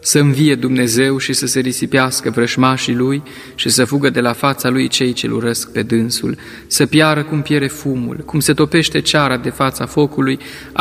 Să învie Dumnezeu și să se risipească vrășmașii Lui și să fugă de la fața Lui cei ce-L urăsc pe dânsul, să piară cum piere fumul, cum se topește ceara de fața focului,